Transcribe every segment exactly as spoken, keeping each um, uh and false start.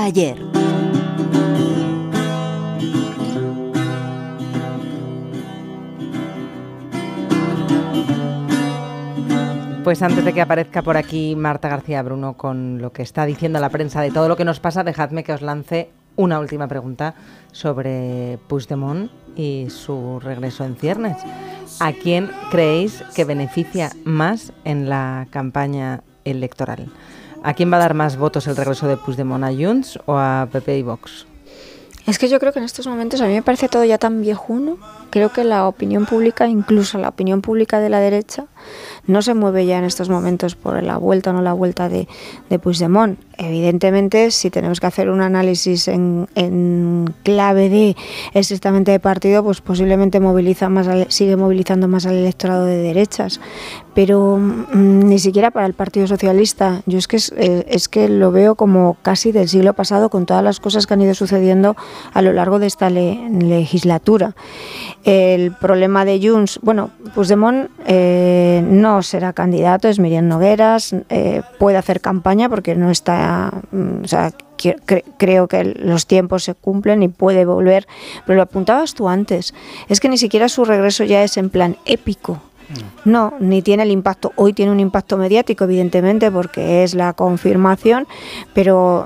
era ayer. Pues antes de que aparezca por aquí Marta García Bruno con lo que está diciendo la prensa de todo lo que nos pasa, dejadme que os lance una última pregunta sobre Puigdemont y su regreso en ciernes. ¿A quién creéis que beneficia más en la campaña electoral? ¿A quién va a dar más votos el regreso de Puigdemont? ¿A Junts o a P P y Vox? Es que yo creo que en estos momentos a mí me parece todo ya tan viejuno. Creo que la opinión pública, incluso la opinión pública de la derecha, no se mueve ya en estos momentos por la vuelta o no la vuelta de, de Puigdemont. Evidentemente, si tenemos que hacer un análisis en, en clave de estrictamente de partido, pues posiblemente moviliza más al, sigue movilizando más al electorado de derechas. Pero mmm, ni siquiera para el Partido Socialista. Yo es que, es, eh, es que lo veo como casi del siglo pasado, con todas las cosas que han ido sucediendo a lo largo de esta le, legislatura. El problema de Junts, bueno, Puigdemont eh, no será candidato, es Miriam Nogueras, eh, puede hacer campaña porque no está, o sea, cre- creo que los tiempos se cumplen y puede volver, pero lo apuntabas tú antes, es que ni siquiera su regreso ya es en plan épico. No, ni tiene el impacto. Hoy tiene un impacto mediático, evidentemente, porque es la confirmación, pero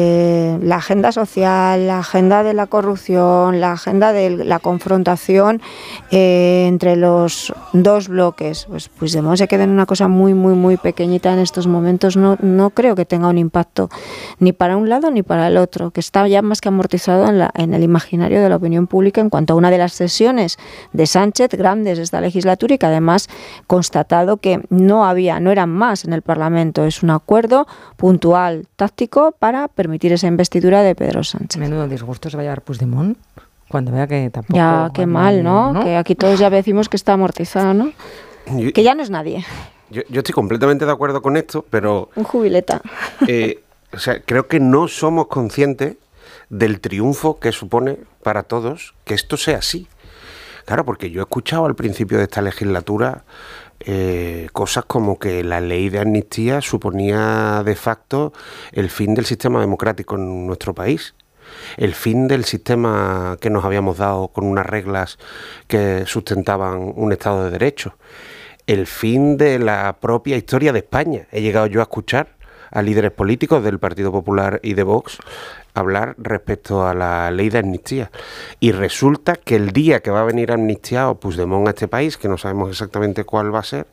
eh, la agenda social, la agenda de la corrupción, la agenda de la confrontación eh, entre los dos bloques, pues Puigdemont se queda en una cosa muy, muy, muy pequeñita en estos momentos. No, no creo que tenga un impacto ni para un lado ni para el otro, que está ya más que amortizado en, la, en el imaginario de la opinión pública en cuanto a una de las sesiones de Sánchez grandes de esta legislatura y que además Además, constatado que no había, no eran más en el Parlamento. Es un acuerdo puntual, táctico, para permitir esa investidura de Pedro Sánchez. Menudo disgusto se va a llevar Puigdemont cuando vea que tampoco... Ya, qué mal, ¿no? ¿no? Que aquí todos ya decimos que está amortizado, ¿no? Yo, que ya no es nadie. Yo, yo estoy completamente de acuerdo con esto, pero... Un jubileta. Eh, o sea, creo que no somos conscientes del triunfo que supone para todos que esto sea así. Claro, porque yo he escuchado al principio de esta legislatura eh, cosas como que la ley de amnistía suponía de facto el fin del sistema democrático en nuestro país, el fin del sistema que nos habíamos dado con unas reglas que sustentaban un Estado de Derecho, el fin de la propia historia de España. He llegado yo a escuchar a líderes políticos del Partido Popular y de Vox hablar respecto a la ley de amnistía. Y resulta que el día que va a venir amnistiado Puigdemont a este país, que no sabemos exactamente cuál va a ser,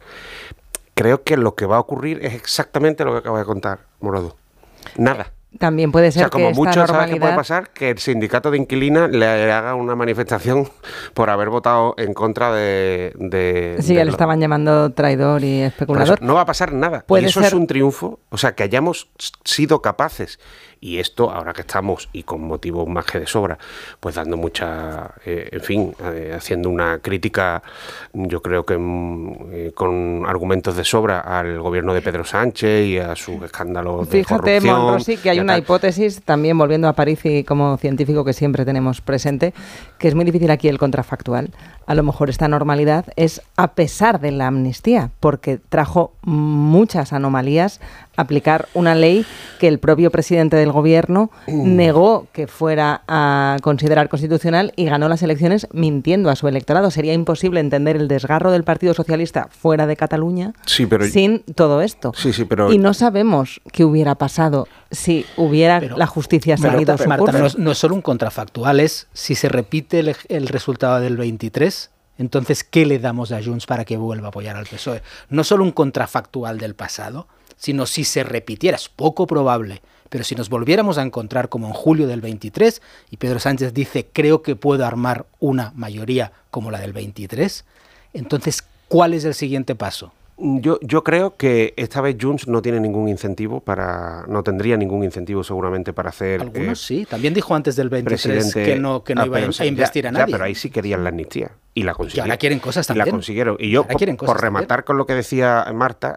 creo que lo que va a ocurrir es exactamente lo que acaba de contar Morodo. Nada. También puede ser, o sea, como que mucho, esta ¿sabes normalidad... qué puede pasar? Que el sindicato de inquilinas le haga una manifestación por haber votado en contra de... de sí, de ya lo... le estaban llamando traidor y especulador. No va a pasar nada. Y eso ser... es un triunfo. O sea, que hayamos sido capaces. Y esto, ahora que estamos, y con motivos más que de sobra, pues dando mucha... Eh, en fin, eh, haciendo una crítica, yo creo que eh, con argumentos de sobra al gobierno de Pedro Sánchez y a sus escándalos de Fíjate, corrupción. Monrosi, que hay una hipótesis, también volviendo a París y como científico que siempre tenemos presente, que es muy difícil aquí el contrafactual. A lo mejor esta normalidad es a pesar de la amnistía, porque trajo muchas anomalías aplicar una ley que el propio presidente del gobierno mm. negó que fuera a considerar constitucional y ganó las elecciones mintiendo a su electorado. Sería imposible entender el desgarro del Partido Socialista fuera de Cataluña sí, pero, sin todo esto. Sí, sí, pero, y no sabemos qué hubiera pasado si hubiera pero, la justicia seguido su Marta, curso. No es, no es solo un contrafactual, es si se repite el, el resultado del veintitrés, entonces, ¿qué le damos a Junts para que vuelva a apoyar al P S O E? No solo un contrafactual del pasado, sino si se repitiera, es poco probable, pero si nos volviéramos a encontrar como en julio del veintitrés y Pedro Sánchez dice, creo que puedo armar una mayoría como la del veintitrés, entonces, ¿cuál es el siguiente paso? Yo, yo creo que esta vez Junts no tiene ningún incentivo para, no tendría ningún incentivo seguramente para hacer... Algunos eh, sí, también dijo antes del veintitrés que no, que no ah, iba a investir ya, a nadie. Ya, pero ahí sí querían la amnistía y la consiguieron. Y ahora quieren cosas también. Y la consiguieron. Y yo, por, por rematar también. Con lo que decía Marta,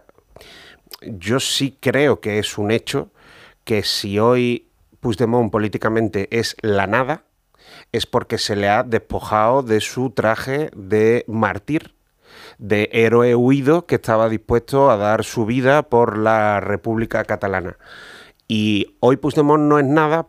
yo sí creo que es un hecho que si hoy Puigdemont políticamente es la nada, es porque se le ha despojado de su traje de mártir, de héroe huido que estaba dispuesto a dar su vida por la República Catalana. Y hoy Puigdemont no es nada